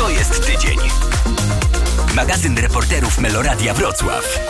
To jest tydzień. Magazyn reporterów Meloradia Wrocław.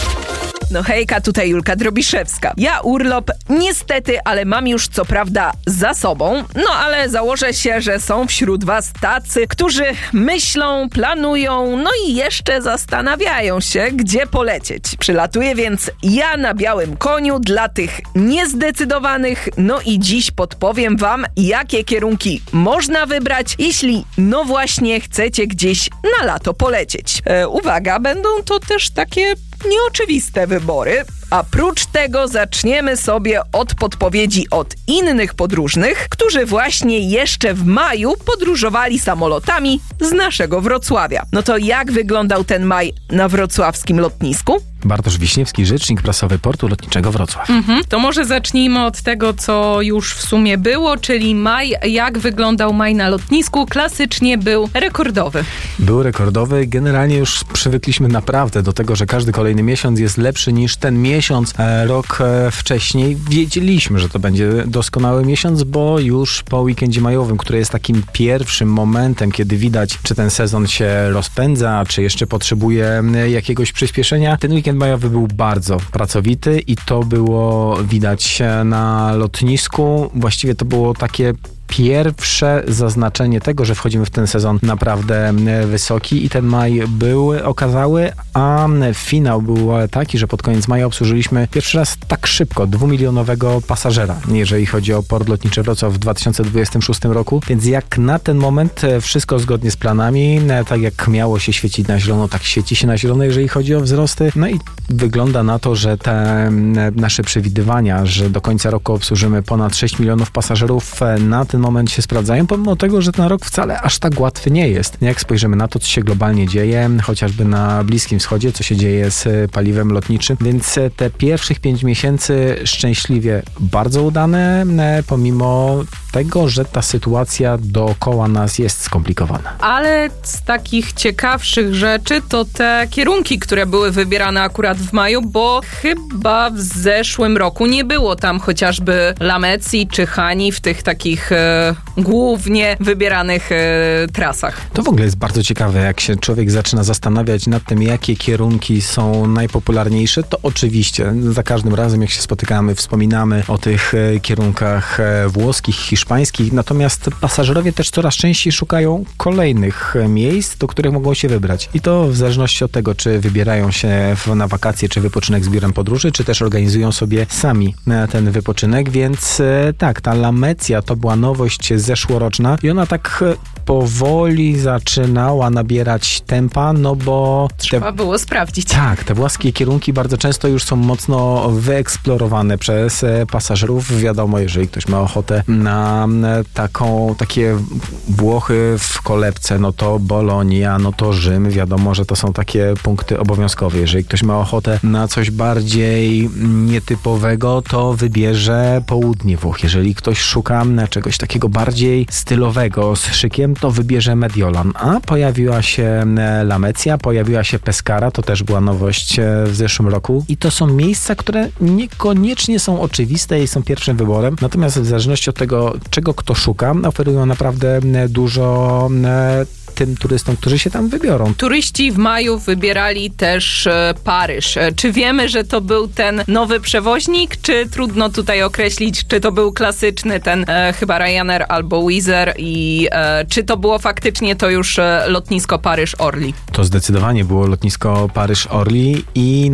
No hejka, tutaj Julka Drobiszewska. Ja urlop niestety, ale mam już co prawda za sobą, no ale założę się, że są wśród was tacy, którzy myślą, planują, no i jeszcze zastanawiają się, gdzie polecieć. Przylatuję więc ja na białym koniu dla tych niezdecydowanych, no i dziś podpowiem wam, jakie kierunki można wybrać, jeśli no właśnie chcecie gdzieś na lato polecieć. Uwaga, będą to też takie nieoczywiste wybory. A prócz tego zaczniemy sobie od podpowiedzi od innych podróżnych, którzy właśnie jeszcze w maju podróżowali samolotami z naszego Wrocławia. No to jak wyglądał ten maj na wrocławskim lotnisku? Bartosz Wiśniewski, rzecznik prasowy Portu Lotniczego Wrocław. To może zacznijmy od tego, co już w sumie było, czyli maj. Jak wyglądał maj na lotnisku? Klasycznie był rekordowy. Był rekordowy. Generalnie już przywykliśmy naprawdę do tego, że każdy kolejny miesiąc jest lepszy niż ten miesiąc rok wcześniej. Wiedzieliśmy, że to będzie doskonały miesiąc, bo już po weekendzie majowym, który jest takim pierwszym momentem, kiedy widać, czy ten sezon się rozpędza, czy jeszcze potrzebuje jakiegoś przyspieszenia. Ten weekend majowy był bardzo pracowity i to było widać na lotnisku. Właściwie to było takie pierwsze zaznaczenie tego, że wchodzimy w ten sezon naprawdę wysoki i ten maj był okazały, a finał był taki, że pod koniec maja obsłużyliśmy pierwszy raz tak szybko 2-milionowego pasażera, jeżeli chodzi o Port Lotniczy Wrocław w 2026 roku, więc jak na ten moment wszystko zgodnie z planami, tak jak miało się świecić na zielono, tak świeci się na zielono, jeżeli chodzi o wzrosty, no i wygląda na to, że te nasze przewidywania, że do końca roku obsłużymy ponad 6 milionów pasażerów, na ten moment się sprawdzają, pomimo tego, że ten rok wcale aż tak łatwy nie jest. Jak spojrzymy na to, co się globalnie dzieje, chociażby na Bliskim Wschodzie, co się dzieje z paliwem lotniczym, więc te pierwszych 5 miesięcy szczęśliwie bardzo udane, pomimo tego, że ta sytuacja dookoła nas jest skomplikowana. Ale z takich ciekawszych rzeczy to te kierunki, które były wybierane akurat w maju, bo chyba w zeszłym roku nie było tam chociażby Lamecji czy Hani w tych takich głównie wybieranych trasach. To w ogóle jest bardzo ciekawe, jak się człowiek zaczyna zastanawiać nad tym, jakie kierunki są najpopularniejsze, to oczywiście za każdym razem, jak się spotykamy, wspominamy o tych kierunkach włoskich, hiszpańskich, natomiast pasażerowie też coraz częściej szukają kolejnych miejsc, do których mogą się wybrać. I to w zależności od tego, czy wybierają się na wakacje, czy wypoczynek z biurem podróży, czy też organizują sobie sami ten wypoczynek, więc tak, ta Lamecja to była nowość zeszłoroczna i ona tak powoli zaczynała nabierać tempa, no bo... Trzeba było sprawdzić. Tak, te włoskie kierunki bardzo często już są mocno wyeksplorowane przez pasażerów. Wiadomo, jeżeli ktoś ma ochotę na takie Włochy w kolebce, no to Bolonia, no to Rzym. Wiadomo, że to są takie punkty obowiązkowe. Jeżeli ktoś ma ochotę na coś bardziej nietypowego, to wybierze południe Włoch. Jeżeli ktoś szuka czegoś takiego bardziej stylowego, z szykiem, to wybierze Mediolan. A pojawiła się Lamecja, pojawiła się Pescara, to też była nowość w zeszłym roku. I to są miejsca, które niekoniecznie są oczywiste i są pierwszym wyborem. Natomiast w zależności od tego, czego kto szuka, oferują naprawdę dużo tym turystom, którzy się tam wybiorą. Turyści w maju wybierali też Paryż. Czy wiemy, że to był ten nowy przewoźnik, czy trudno tutaj określić, czy to był klasyczny ten chyba Ryanair albo Wizz Air i czy to było faktycznie to już lotnisko Paryż-Orly? To zdecydowanie było lotnisko Paryż-Orly i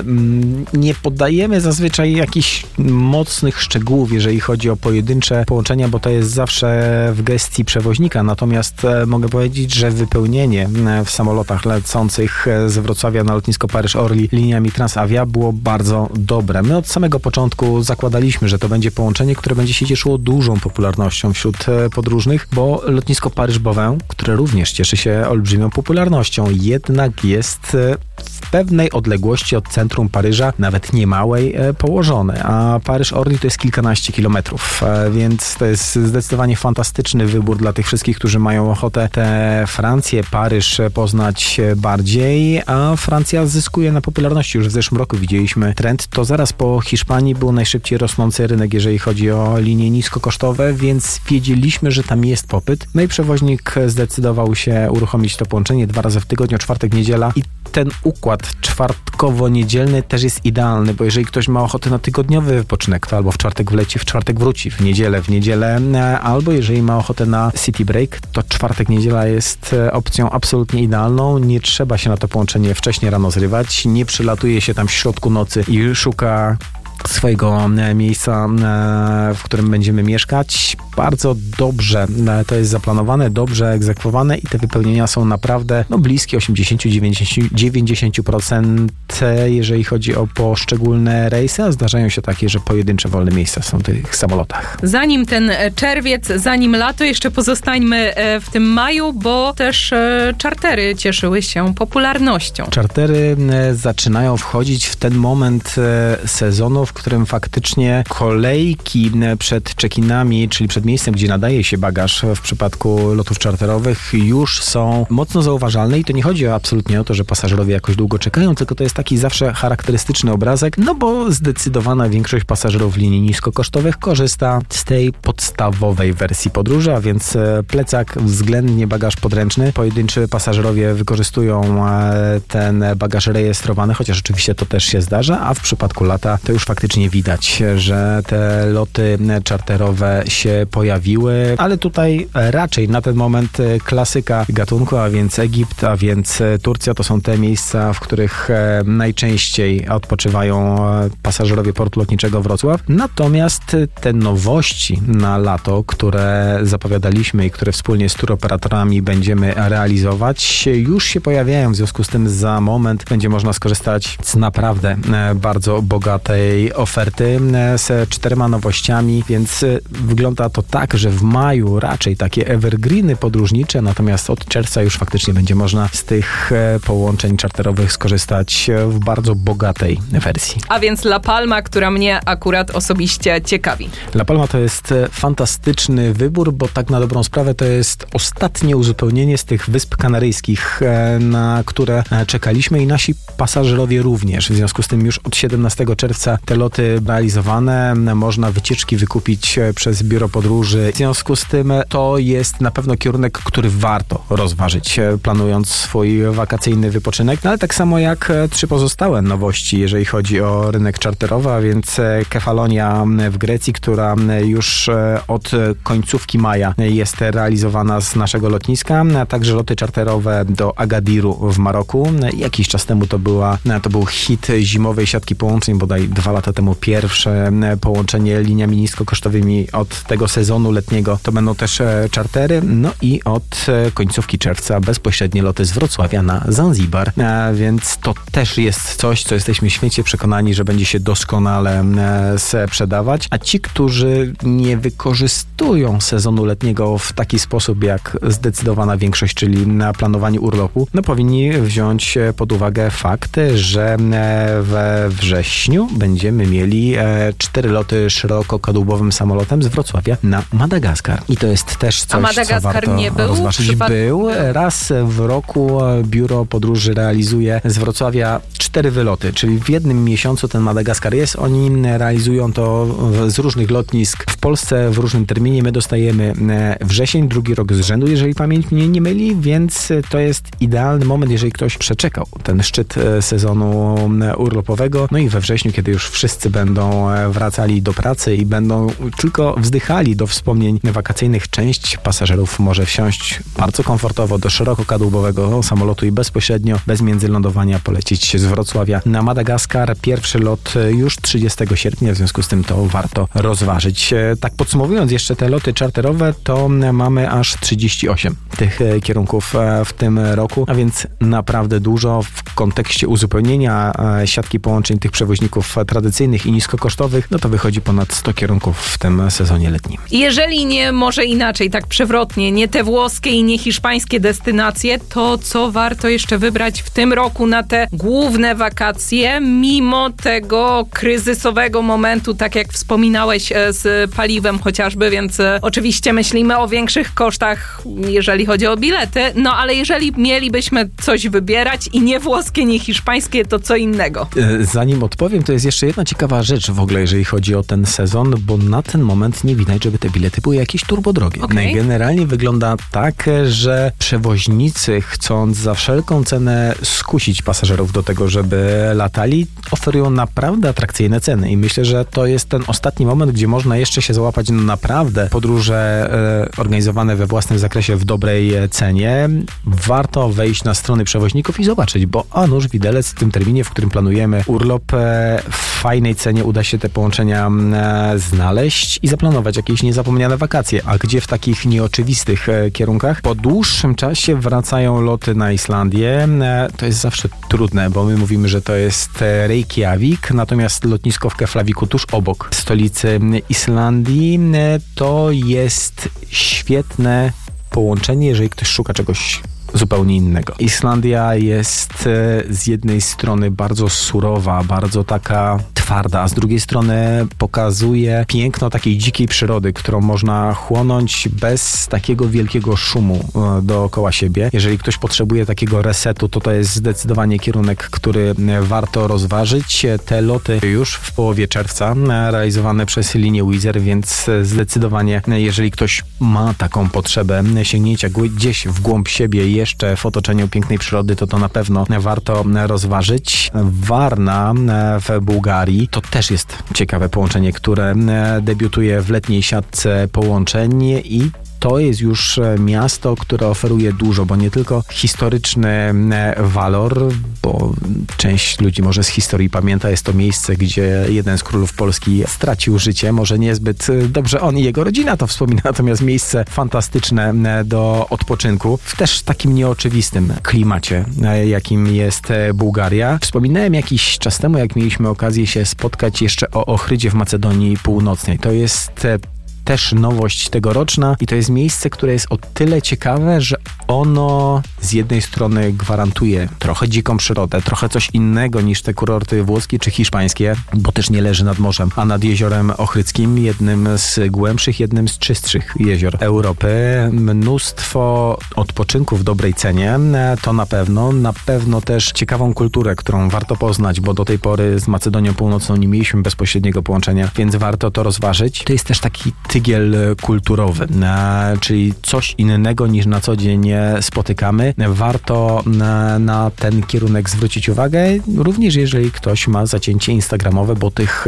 nie podajemy zazwyczaj jakichś mocnych szczegółów, jeżeli chodzi o pojedyncze połączenia, bo to jest zawsze w gestii przewoźnika. Natomiast mogę powiedzieć, że wypełnienie w samolotach lecących z Wrocławia na lotnisko Paryż-Orly liniami Transavia było bardzo dobre. My od samego początku zakładaliśmy, że to będzie połączenie, które będzie się cieszyło dużą popularnością wśród podróżnych, bo lotnisko Paryż-Beauvais, które również cieszy się olbrzymią popularnością, jednak jest w pewnej odległości od centrum Paryża, nawet niemałej, położone, a Paryż-Orly to jest kilkanaście kilometrów, więc to jest zdecydowanie fantastyczny wybór dla tych wszystkich, którzy mają ochotę te Francję, Paryż poznać bardziej, a Francja zyskuje na popularności. Już w zeszłym roku widzieliśmy trend. To zaraz po Hiszpanii był najszybciej rosnący rynek, jeżeli chodzi o linie niskokosztowe, więc wiedzieliśmy, że tam jest popyt. No i przewoźnik zdecydował się uruchomić to połączenie 2 razy w tygodniu, czwartek, niedziela i ten układ czwartkowo-niedzielny też jest idealny, bo jeżeli ktoś ma ochotę na tygodniowy wypoczynek, to albo w czwartek wleci, w czwartek wróci, w niedzielę, albo jeżeli ma ochotę na city break, to czwartek, niedziela jest opcją absolutnie idealną. Nie trzeba się na to połączenie wcześniej rano zrywać, nie przylatuje się tam w środku nocy i szuka swojego miejsca, w którym będziemy mieszkać. Bardzo dobrze to jest zaplanowane, dobrze egzekwowane i te wypełnienia są naprawdę bliskie 80-90%, jeżeli chodzi o poszczególne rejsy, a zdarzają się takie, że pojedyncze wolne miejsca są w tych samolotach. Zanim ten czerwiec, zanim lato, jeszcze pozostańmy w tym maju, bo też czartery cieszyły się popularnością. Czartery zaczynają wchodzić w ten moment sezonu, w którym faktycznie kolejki przed check-inami, czyli przed miejscem, gdzie nadaje się bagaż w przypadku lotów czarterowych, już są mocno zauważalne i to nie chodzi absolutnie o to, że pasażerowie jakoś długo czekają, tylko to jest taki zawsze charakterystyczny obrazek, bo zdecydowana większość pasażerów linii niskokosztowych korzysta z tej podstawowej wersji podróży, a więc plecak, względnie bagaż podręczny. Pojedynczy pasażerowie wykorzystują ten bagaż rejestrowany, chociaż oczywiście to też się zdarza, a w przypadku lata to już faktycznie widać, że te loty czarterowe się pojawiły, ale tutaj raczej na ten moment klasyka gatunku, a więc Egipt, a więc Turcja to są te miejsca, w których najczęściej odpoczywają pasażerowie portu lotniczego Wrocław. Natomiast te nowości na lato, które zapowiadaliśmy i które wspólnie z turoperatorami będziemy realizować, już się pojawiają. W związku z tym za moment będzie można skorzystać z naprawdę bardzo bogatej oferty z 4 nowościami, więc wygląda to tak, że w maju raczej takie evergreeny podróżnicze, natomiast od czerwca już faktycznie będzie można z tych połączeń czarterowych skorzystać w bardzo bogatej wersji. A więc La Palma, która mnie akurat osobiście ciekawi. La Palma to jest fantastyczny wybór, bo tak na dobrą sprawę to jest ostatnie uzupełnienie z tych Wysp Kanaryjskich, na które czekaliśmy i nasi pasażerowie również. W związku z tym już od 17 czerwca te loty realizowane, można wycieczki wykupić przez biuro podróży. W związku z tym to jest na pewno kierunek, który warto rozważyć, planując swój wakacyjny wypoczynek, ale tak samo jak 3 pozostałe nowości, jeżeli chodzi o rynek czarterowy, a więc Kefalonia w Grecji, która już od końcówki maja jest realizowana z naszego lotniska, a także loty czarterowe do Agadiru w Maroku. Jakiś czas temu to był hit zimowej siatki połączeń, bodaj 2 lata temu pierwsze połączenie liniami niskokosztowymi od tego sezonu letniego to będą też czartery, i od końcówki czerwca bezpośrednie loty z Wrocławia na Zanzibar, więc to też jest coś, co jesteśmy święcie przekonani, że będzie się doskonale sprzedawać, a ci, którzy nie wykorzystują sezonu letniego w taki sposób jak zdecydowana większość, czyli na planowanie urlopu, powinni wziąć pod uwagę fakt, że we wrześniu będziemy mieli 4 loty szerokokadłubowym samolotem z Wrocławia na Madagaskar. I to jest też coś, co warto nie był rozważyć. Był. Raz w roku biuro podróży realizuje z Wrocławia 4 wyloty, czyli w jednym miesiącu ten Madagaskar jest. Oni realizują to z różnych lotnisk w Polsce w różnym terminie. My dostajemy wrzesień, drugi rok z rzędu, jeżeli pamięć mnie nie myli, więc to jest idealny moment, jeżeli ktoś przeczekał ten szczyt sezonu urlopowego. I we wrześniu, kiedy już wszyscy będą wracali do pracy i będą tylko wzdychali do wspomnień wakacyjnych, część pasażerów może wsiąść bardzo komfortowo do szerokokadłubowego samolotu i bezpośrednio, bez międzylądowania polecieć z Wrocławia na Madagaskar. Pierwszy lot już 30 sierpnia, w związku z tym to warto rozważyć. Tak podsumowując jeszcze te loty czarterowe, to mamy aż 38 tych kierunków w tym roku, a więc naprawdę dużo w kontekście uzupełnienia siatki połączeń tych przewoźników tradycyjnych tradycyjnych i niskokosztowych, no to wychodzi ponad 100 kierunków w tym sezonie letnim. Jeżeli nie, może inaczej, tak przewrotnie, nie te włoskie i nie hiszpańskie destynacje, to co warto jeszcze wybrać w tym roku na te główne wakacje, mimo tego kryzysowego momentu, tak jak wspominałeś, z paliwem chociażby, więc oczywiście myślimy o większych kosztach, jeżeli chodzi o bilety, no ale jeżeli mielibyśmy coś wybierać i nie włoskie, nie hiszpańskie, to co innego? Zanim odpowiem, to jest jeszcze jedna ciekawa rzecz w ogóle, jeżeli chodzi o ten sezon, bo na ten moment nie widać, żeby te bilety były jakieś turbodrogie. Okay. Generalnie wygląda tak, że przewoźnicy, chcąc za wszelką cenę skusić pasażerów do tego, żeby latali, oferują naprawdę atrakcyjne ceny i myślę, że to jest ten ostatni moment, gdzie można jeszcze się załapać na naprawdę podróże organizowane we własnym zakresie w dobrej cenie. Warto wejść na strony przewoźników i zobaczyć, bo nuż widelec w tym terminie, w którym planujemy urlop, w fajnej cenie uda się te połączenia znaleźć i zaplanować jakieś niezapomniane wakacje. A gdzie w takich nieoczywistych kierunkach? Po dłuższym czasie wracają loty na Islandię. To jest zawsze trudne, bo my mówimy, że to jest Reykjavik, natomiast lotnisko w Keflaviku tuż obok stolicy Islandii to jest świetne połączenie, jeżeli ktoś szuka czegoś zupełnie innego. Islandia jest z jednej strony bardzo surowa, bardzo taka twarda, a z drugiej strony pokazuje piękno takiej dzikiej przyrody, którą można chłonąć bez takiego wielkiego szumu dookoła siebie. Jeżeli ktoś potrzebuje takiego resetu, to jest zdecydowanie kierunek, który warto rozważyć. Te loty już w połowie czerwca realizowane przez linię Wizz Air, więc zdecydowanie, jeżeli ktoś ma taką potrzebę sięgnięcia gdzieś w głąb siebie, jeszcze w otoczeniu pięknej przyrody, to na pewno warto rozważyć. Varna w Bułgarii to też jest ciekawe połączenie, które debiutuje w letniej siatce połączeń i to jest już miasto, które oferuje dużo, bo nie tylko historyczny walor, bo część ludzi może z historii pamięta, jest to miejsce, gdzie jeden z królów Polski stracił życie, może niezbyt dobrze on i jego rodzina to wspomina, natomiast miejsce fantastyczne do odpoczynku, w też takim nieoczywistym klimacie, jakim jest Bułgaria. Wspominałem jakiś czas temu, jak mieliśmy okazję się spotkać jeszcze o Ochrydzie w Macedonii Północnej. To jest też nowość tegoroczna i to jest miejsce, które jest o tyle ciekawe, że ono z jednej strony gwarantuje trochę dziką przyrodę, trochę coś innego niż te kurorty włoskie czy hiszpańskie, bo też nie leży nad morzem, a nad jeziorem Ochrydzkim, jednym z głębszych, jednym z czystszych jezior Europy. Mnóstwo odpoczynku w dobrej cenie, to na pewno też ciekawą kulturę, którą warto poznać, bo do tej pory z Macedonią Północną nie mieliśmy bezpośredniego połączenia, więc warto to rozważyć. To jest też taki tygiel kulturowy, czyli coś innego niż na co dzień spotykamy. Warto na ten kierunek zwrócić uwagę, również jeżeli ktoś ma zacięcie instagramowe, bo tych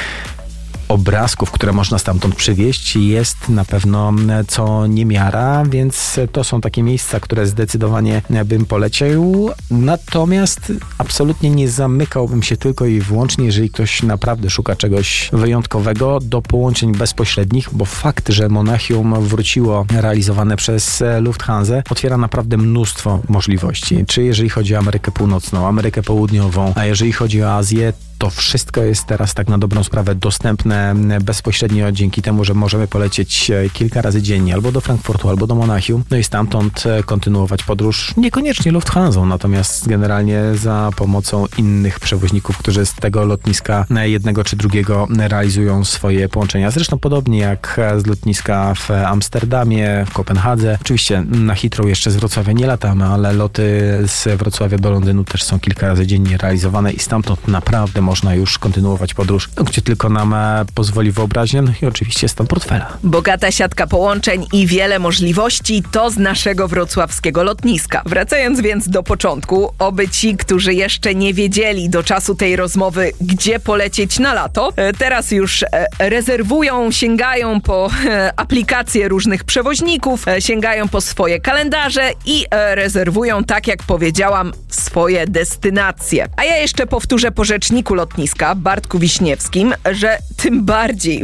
obrazków, które można stamtąd przywieźć, jest na pewno co niemiara, więc to są takie miejsca, które zdecydowanie bym polecił. Natomiast absolutnie nie zamykałbym się tylko i wyłącznie, jeżeli ktoś naprawdę szuka czegoś wyjątkowego, do połączeń bezpośrednich, bo fakt, że Monachium wróciło realizowane przez Lufthansa, otwiera naprawdę mnóstwo możliwości. Czy jeżeli chodzi o Amerykę Północną, Amerykę Południową, a jeżeli chodzi o Azję, to wszystko jest teraz tak na dobrą sprawę dostępne bezpośrednio dzięki temu, że możemy polecieć kilka razy dziennie albo do Frankfurtu, albo do Monachium, no i stamtąd kontynuować podróż niekoniecznie Lufthansą, natomiast generalnie za pomocą innych przewoźników, którzy z tego lotniska jednego czy drugiego realizują swoje połączenia. Zresztą podobnie jak z lotniska w Amsterdamie, w Kopenhadze. Oczywiście na Heathrow jeszcze z Wrocławia nie latamy, ale loty z Wrocławia do Londynu też są kilka razy dziennie realizowane i stamtąd naprawdę można już kontynuować podróż, gdzie tylko nam pozwoli wyobraźnia, no i oczywiście stan portfela. Bogata siatka połączeń i wiele możliwości to z naszego wrocławskiego lotniska. Wracając więc do początku, oby ci, którzy jeszcze nie wiedzieli do czasu tej rozmowy, gdzie polecieć na lato, teraz już rezerwują, sięgają po aplikacje różnych przewoźników, sięgają po swoje kalendarze i rezerwują, tak jak powiedziałam, swoje destynacje. A ja jeszcze powtórzę po rzeczniku lotniska, Bartku Wiśniewskim, że tym bardziej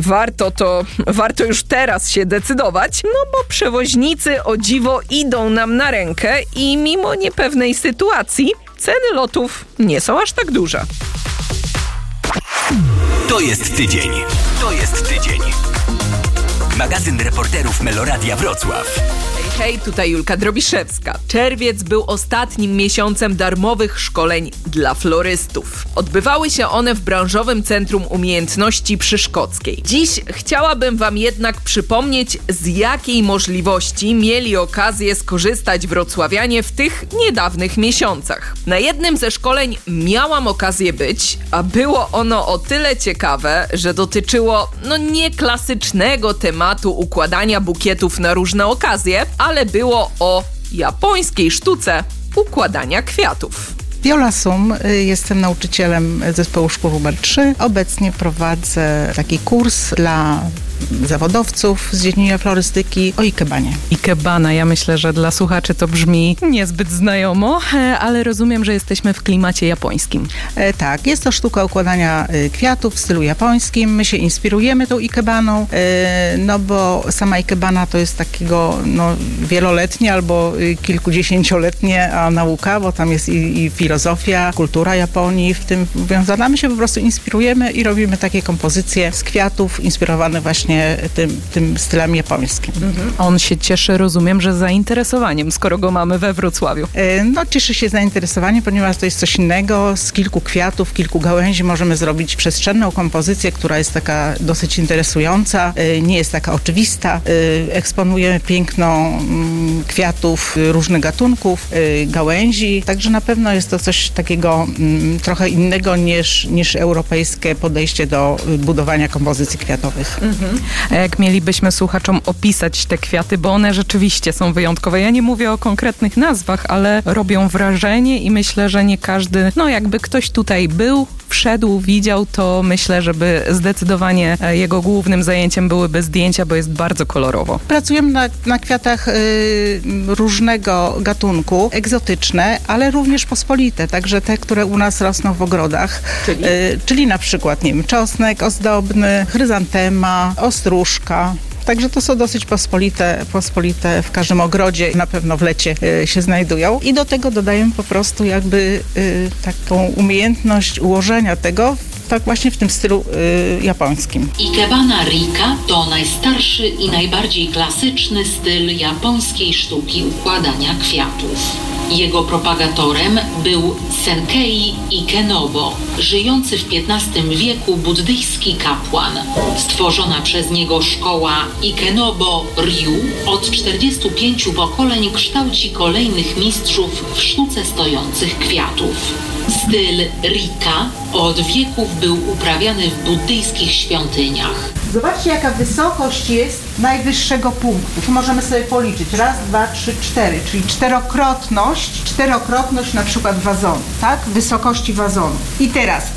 warto już teraz się decydować, no bo przewoźnicy o dziwo idą nam na rękę i mimo niepewnej sytuacji ceny lotów nie są aż tak duże. To jest tydzień. To jest tydzień. Magazyn reporterów Meloradia Wrocław. Hej, tutaj Julka Drobiszewska. Czerwiec był ostatnim miesiącem darmowych szkoleń dla florystów. Odbywały się one w branżowym Centrum Umiejętności przy Szkockiej. Dziś chciałabym wam jednak przypomnieć, z jakiej możliwości mieli okazję skorzystać wrocławianie w tych niedawnych miesiącach. Na jednym ze szkoleń miałam okazję być, a było ono o tyle ciekawe, że dotyczyło nie klasycznego tematu układania bukietów na różne okazje, ale było o japońskiej sztuce układania kwiatów. Viola Sum, jestem nauczycielem zespołu szkół numer 3. Obecnie prowadzę taki kurs dla zawodowców z dziedziny florystyki o ikebanie. Ikebana, ja myślę, że dla słuchaczy to brzmi niezbyt znajomo, ale rozumiem, że jesteśmy w klimacie japońskim. Tak, jest to sztuka układania kwiatów w stylu japońskim. My się inspirujemy tą ikebaną, bo sama ikebana to jest takiego wieloletnia albo kilkudziesięcioletnia nauka, bo tam jest i filozofia, kultura Japonii w tym wiązana. My się po prostu inspirujemy i robimy takie kompozycje z kwiatów inspirowane właśnie tym stylem japońskim. On się cieszy, rozumiem, że zainteresowaniem, skoro go mamy we Wrocławiu. Cieszy się zainteresowaniem, ponieważ to jest coś innego. Z kilku kwiatów, kilku gałęzi możemy zrobić przestrzenną kompozycję, która jest taka dosyć interesująca, nie jest taka oczywista. Eksponujemy piękno kwiatów różnych gatunków, gałęzi, także na pewno jest to coś takiego trochę innego niż europejskie podejście do budowania kompozycji kwiatowych. A jak mielibyśmy słuchaczom opisać te kwiaty, bo one rzeczywiście są wyjątkowe. Ja nie mówię o konkretnych nazwach, ale robią wrażenie i myślę, że nie każdy, jakby ktoś tutaj był, wszedł, widział, to myślę, żeby zdecydowanie jego głównym zajęciem byłyby zdjęcia, bo jest bardzo kolorowo. Pracujemy na kwiatach różnego gatunku, egzotyczne, ale również pospolite, także te, które u nas rosną w ogrodach, czyli na przykład, czosnek ozdobny, chryzantema, ostróżka. Także to są dosyć pospolite w każdym ogrodzie, na pewno w lecie się znajdują. I do tego dodajemy po prostu taką umiejętność ułożenia tego tak właśnie w tym stylu japońskim. Ikebana Rika to najstarszy i najbardziej klasyczny styl japońskiej sztuki układania kwiatów. Jego propagatorem był Senkei Ikenobo, żyjący w XV wieku buddyjski kapłan. Stworzona przez niego szkoła Ikenobo Ryu od 45 pokoleń kształci kolejnych mistrzów w sztuce stojących kwiatów. Styl Rika od wieków był uprawiany w buddyjskich świątyniach. Zobaczcie, jaka wysokość jest najwyższego punktu. Tu możemy sobie policzyć. 1, 2, 3, 4, czyli czterokrotność na przykład wazonu, tak? Wysokości wazonu. I teraz